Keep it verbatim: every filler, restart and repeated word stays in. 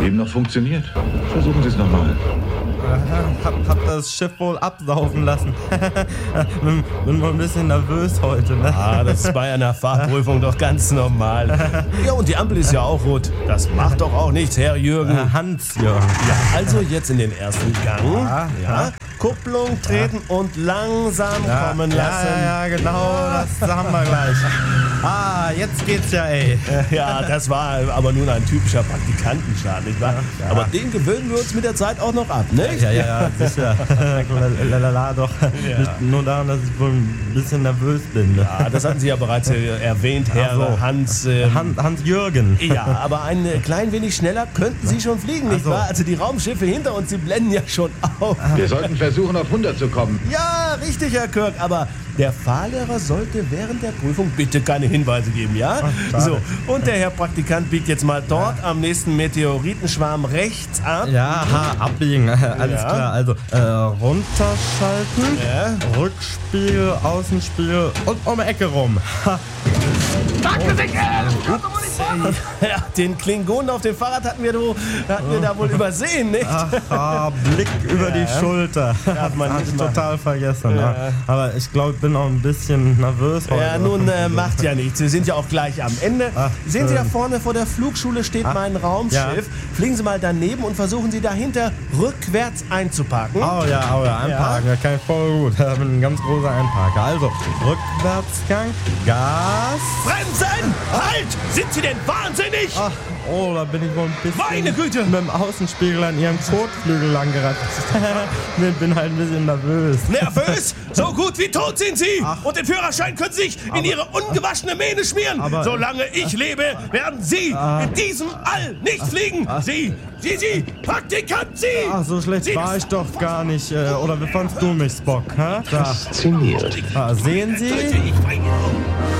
eben noch funktioniert. Versuchen Sie es nochmal. Hab, hab das Schiff wohl absaufen lassen. bin, bin wohl ein bisschen nervös heute, ne? Ah, das ist bei einer Fahrprüfung doch ganz normal. Ja, und die Ampel ist ja auch rot. Das macht doch auch nichts, Herr Jürgen. Äh, Hans-Jürgen. Ja, also jetzt in den ersten Gang. Ja, Ja. Kupplung treten und langsam Ja, kommen ja, lassen. ja, ja, genau, das haben wir gleich. Ah, jetzt geht's ja, ey. Ja, das war aber nun ein typischer Praktikantenstart, nicht wahr? Ja. Aber den gewöhnen wir uns mit der Zeit auch noch ab, nicht? Ja, ja, ja, sicher. Lalala, doch. Ja. Nicht nur daran, dass ich wohl ein bisschen nervös bin. Ja, das hatten Sie ja bereits äh, erwähnt, Herr Ach so. Hans. ähm, Han- Hans-Jürgen. Ja, aber ein äh, klein wenig schneller könnten Sie schon fliegen, nicht Ach so. wahr? Also die Raumschiffe hinter uns, die blenden ja schon auf. Wir sollten versuchen, auf hundert zu kommen. Ja, richtig, Herr Kirk, aber der Fahrlehrer sollte während der Prüfung bitte keine Hinweise geben, ja? schade. So, und der Herr Praktikant biegt jetzt mal dort am nächsten Meteoritenschwarm rechts ab. Ja, ha, abbiegen, alles Ja. klar. Also, äh, runterschalten, Ja. Rückspiegel, Außenspiegel und um die Ecke rum. Ha. Ja, den Klingonen auf dem Fahrrad hatten wir, do, hatten wir da wohl übersehen, nicht? Ach, ah, Blick über die Schulter. Darf man Hab nicht ich machen. total vergessen. Ja. Ja. Aber ich glaube, ich bin auch ein bisschen nervös heute. Ja, nun äh, macht ja nichts. Wir sind ja auch gleich am Ende. Ach, Sehen Sie, da schön. vorne vor der Flugschule steht Ach, mein Raumschiff. ja. Fliegen Sie mal daneben und versuchen Sie dahinter rückwärts einzuparken. Oh ja, oh ja, einparken, ja. kann ich voll gut. Ich bin ein ganz großer Einparker. Also, Rückwärtsgang, Gas. Bremsen! Halt! Sind Sie denn wahnsinnig? Ach, oh, da bin ich wohl ein bisschen Meine Güte! mit dem Außenspiegel an Ihrem Kotflügel langgerannt. Ich bin halt ein bisschen nervös. Nervös? So gut wie tot sind Sie! Ach. Und den Führerschein können Sie sich in Ihre ungewaschene Mähne schmieren! aber- Solange ich lebe, werden Sie in diesem All nicht fliegen! Sie, Sie, Sie, Praktikant, Sie! Ach, so schlecht Sie- war ich doch gar nicht. Äh, oder wie fandst du mich, Spock? Hä? Da. Fasziniert. Ah, sehen Sie? Ich